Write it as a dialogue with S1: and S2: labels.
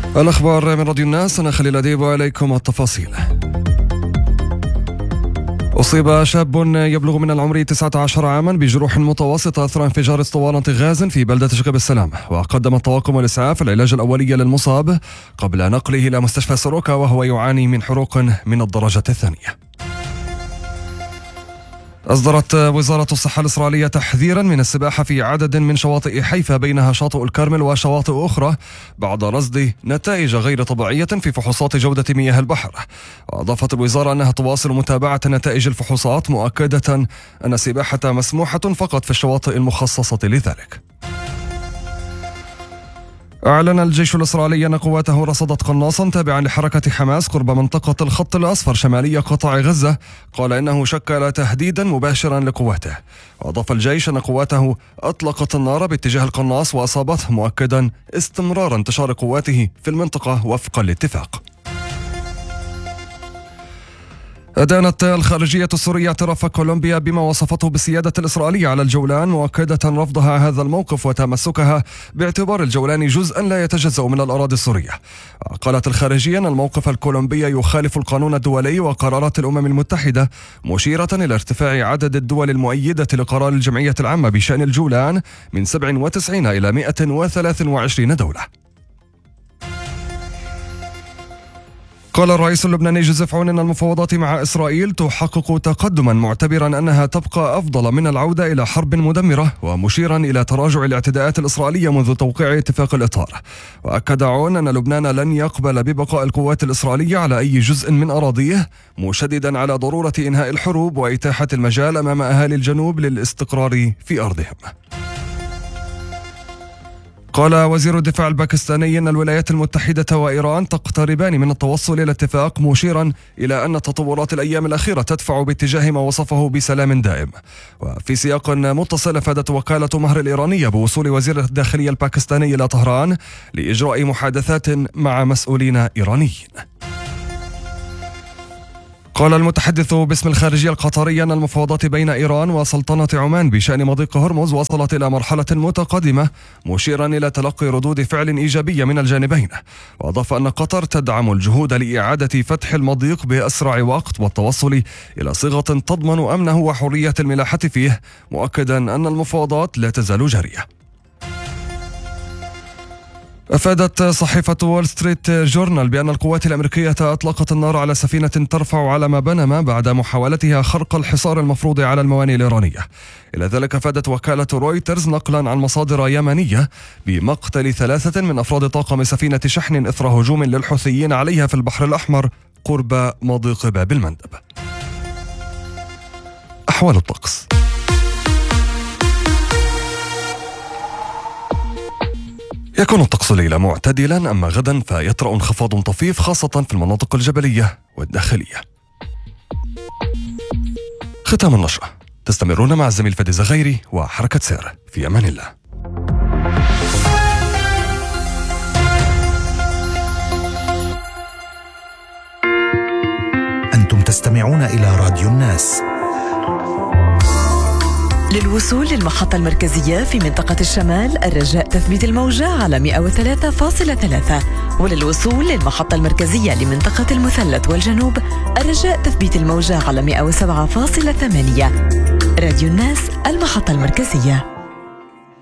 S1: الأخبار من راديو الناس، أنا خليل أديب وإليكم التفاصيل. أصيب شاب يبلغ من العمر 19 عاما بجروح متوسطة أثر انفجار اسطوانة غاز في بلدة شقب السلام، وقدم الطواقم والإسعاف العلاج الأولي للمصاب قبل نقله إلى مستشفى سروكا وهو يعاني من حروق من الدرجة الثانية. أصدرت وزارة الصحة الإسرائيلية تحذيرا من السباحة في عدد من شواطئ حيفا بينها شاطئ الكرمل وشواطئ أخرى بعد رصد نتائج غير طبيعية في فحوصات جودة مياه البحر. وأضافت الوزارة أنها تواصل متابعة نتائج الفحوصات، مؤكدة أن السباحة مسموحة فقط في الشواطئ المخصصة لذلك. أعلن الجيش الإسرائيلي أن قواته رصدت قناصا تابعا لحركة حماس قرب منطقة الخط الأصفر شمالي قطاع غزة، قال إنه شكل تهديدا مباشرا لقواته. وأضاف الجيش أن قواته أطلقت النار باتجاه القناص وأصابته، مؤكدا استمرار انتشار قواته في المنطقة وفق الاتفاق. أدانت الخارجية السورية اعتراف كولومبيا بما وصفته بالسيادة الإسرائيلية على الجولان، مؤكدة رفضها هذا الموقف وتمسكها باعتبار الجولان جزءا لا يتجزأ من الأراضي السورية. قالت الخارجية أن الموقف الكولومبي يخالف القانون الدولي وقرارات الأمم المتحدة، مشيرة إلى ارتفاع عدد الدول المؤيدة لقرار الجمعية العامة بشأن الجولان من 97 إلى 123 دولة. قال الرئيس اللبناني جوزيف عون أن المفاوضات مع إسرائيل تحقق تقدما، معتبرا أنها تبقى أفضل من العودة إلى حرب مدمرة، ومشيرا إلى تراجع الاعتداءات الإسرائيلية منذ توقيع اتفاق الإطار. وأكد عون أن لبنان لن يقبل ببقاء القوات الإسرائيلية على أي جزء من أراضيه، مشددا على ضرورة إنهاء الحروب وإتاحة المجال أمام أهالي الجنوب للاستقرار في أرضهم. قال وزير الدفاع الباكستاني أن الولايات المتحدة وإيران تقتربان من التوصل إلى اتفاق، مشيرا إلى أن تطورات الأيام الأخيرة تدفع باتجاه ما وصفه بسلام دائم. وفي سياق متصل، أفادت وكالة مهر الإيرانية بوصول وزير الداخلية الباكستاني إلى طهران لإجراء محادثات مع مسؤولين إيرانيين. قال المتحدث باسم الخارجية القطرية أن المفاوضات بين إيران وسلطنة عمان بشأن مضيق هرمز وصلت إلى مرحلة متقدمة، مشيرا إلى تلقي ردود فعل إيجابية من الجانبين. وأضاف أن قطر تدعم الجهود لإعادة فتح المضيق بأسرع وقت والتوصل إلى صيغة تضمن أمنه وحرية الملاحة فيه، مؤكدا أن المفاوضات لا تزال جارية. أفادت صحيفة وول ستريت جورنال بأن القوات الأمريكية أطلقت النار على سفينة ترفع علم بنما بعد محاولتها خرق الحصار المفروض على الموانئ الإيرانية. إلى ذلك أفادت وكالة رويترز نقلا عن مصادر يمنية بمقتل 3 من أفراد طاقم سفينة شحن إثر هجوم للحوثيين عليها في البحر الأحمر قرب مضيق باب المندب. أحوال الطقس. يكون الطقس الليلة معتدلا، أما غدا فيطرأ انخفاض طفيف خاصة في المناطق الجبلية والداخلية. ختام النشرة، تستمرون مع الزميل فادي زغيري وحركة سير. في أمان الله.
S2: أنتم تستمعون إلى راديو الناس.
S3: للوصول للمحطة المركزية في منطقة الشمال، الرجاء تثبيت الموجة على 103.3، وللوصول للمحطة المركزية لمنطقة المثلث والجنوب، الرجاء تثبيت الموجة على 107.8. راديو الناس، المحطة المركزية.